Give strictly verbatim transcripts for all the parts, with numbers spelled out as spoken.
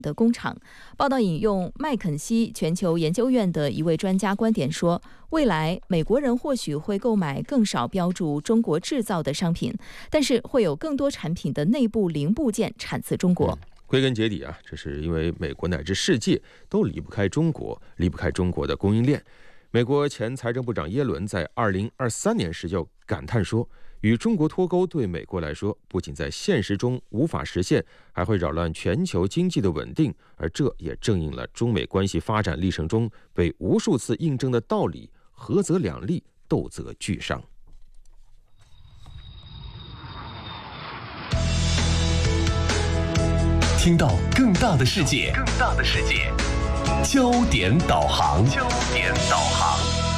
的工厂。报道引用麦肯锡全球研究院的一位专家观点说，未来美国人或许会购买更少标注中国制造的商品，但是会有更多产品的内部零部件产自中国。 嗯归根结底啊，这是因为美国乃至世界都离不开中国，离不开中国的供应链。美国前财政部长耶伦在二零二三年时就感叹说，与中国脱钩对美国来说，不仅在现实中无法实现，还会扰乱全球经济的稳定，而这也正应了中美关系发展历程中被无数次印证的道理：合则两利，斗则俱伤。 听到更大的世界， 更大的世界， 焦点导航， 焦点导航。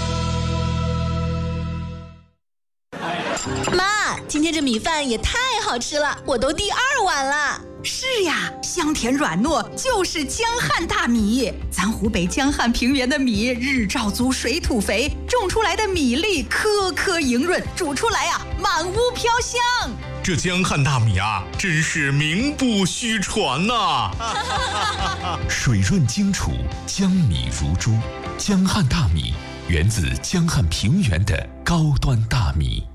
妈，今天这米饭也太好吃了，我都第二碗了。 是呀，香甜软糯，就是江汉大米。咱湖北江汉平原的米，日照足，水土肥，种出来的米粒颗颗莹润，煮出来啊，满屋飘香。 这江汉大米啊，真是名不虚传呐、 啊！水润精楚，江米如珠。江汉大米源自江汉平原的高端大米。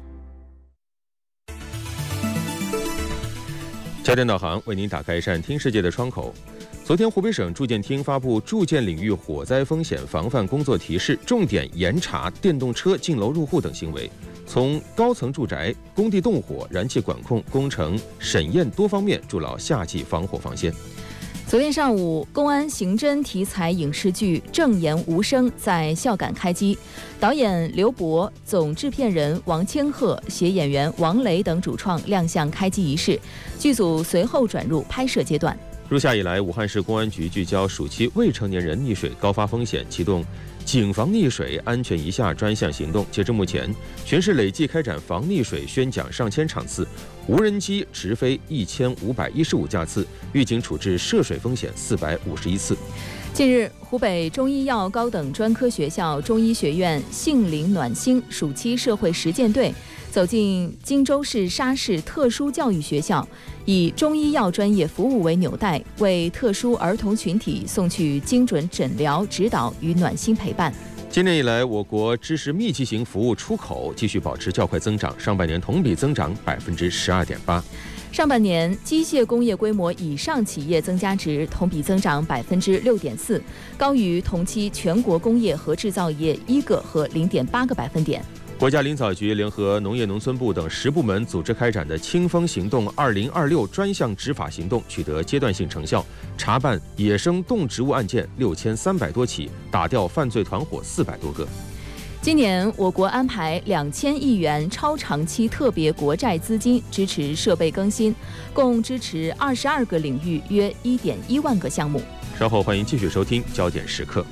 焦点导航为您打开一扇听世界的窗口。昨天，湖北省住建厅发布住建领域火灾风险防范工作提示，重点严查电动车进楼入户等行为，从高层住宅、工地动火、燃气管控、工程审验多方面筑牢夏季防火防线。 昨天上午，公安刑侦题材影视剧《正言无声》在孝感开机，导演刘博、总制片人王千鹤、携演员王雷等主创亮相开机仪式，剧组随后转入拍摄阶段。 入夏以来，武汉市公安局聚焦暑期未成年人溺水高发风险，启动警防溺水安全一下专项行动。截至目前，全市累计开展防溺水宣讲上千场次，无人机直飞一千五百一十五架次，预警处置涉水风险四百五十一次。 近日，湖北中医药高等专科学校中医学院杏林暖心暑期社会实践队走进荆州市沙市特殊教育学校，以中医药专业服务为纽带，为特殊儿童群体送去精准诊疗、指导与暖心陪伴。 今年以来，我国知识密集型服务出口继续保持较快增长，上半年同比增长百分之十二点八。 上半年机械工业规模以上企业增加值同比增长百分之六点四，高于同期全国工业和制造业一个和零点八个百分点。 国家林草局联合农业农村部等十部门组织开展的清风行动二零二六专项执法行动取得阶段性成效，查办野生动植物案件六千三百多起，打掉犯罪团伙四百多个。 今年，我国安排两千亿元超长期特别国债资金支持设备更新，共支持二十二个领域，约一点一万个项目。 稍后欢迎继续收听焦点时刻。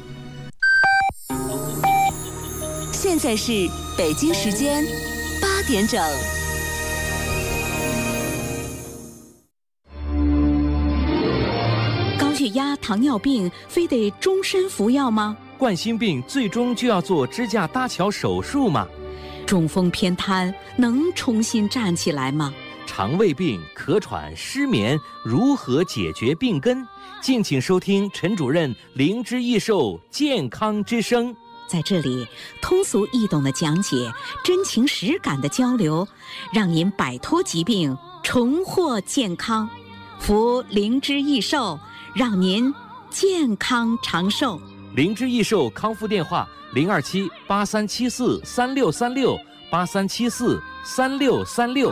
现在是北京时间八点整。 高血压、糖尿病非得终身服药吗？ 冠心病最终就要做支架搭桥手术吗？ 中风偏瘫能重新站起来吗？ 肠胃病、咳喘、失眠如何解决病根？敬请收听陈主任灵芝益寿健康之声。 在这里，通俗易懂的讲解，真情实感的交流，让您摆脱疾病，重获健康。服灵芝益寿，让您健康长寿。 灵芝益寿康复电话：零二七八三七四三六三六八三七四三六三六。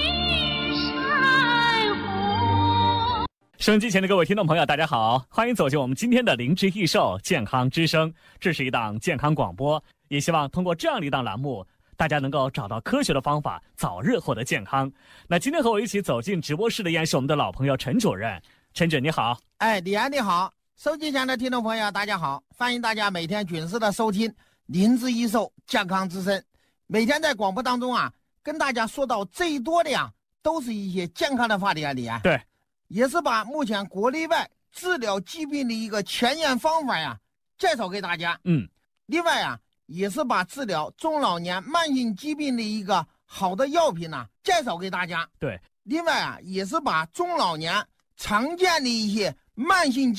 收音机前的各位听众朋友，大家好，欢迎走进我们今天的灵芝益寿健康之声。这是一档健康广播，也希望通过这样的一档栏目，大家能够找到科学的方法，早日获得健康。那今天和我一起走进直播室的依然是我们的老朋友陈主任。陈主任你好。 哎，李安你好。收机前的听众朋友大家好，欢迎大家每天准时的收听灵芝益寿健康之声。每天在广播当中啊，跟大家说到最多的呀，都是一些健康的话题啊，李安。 对， 也是把目前国内外治疗疾病的一个前沿方法呀介绍给大家。 嗯， 另外啊，也是把治疗中老年慢性疾病的一个好的药品呢介绍给大家。 对， 另外啊，也是把中老年常见的一些慢性疾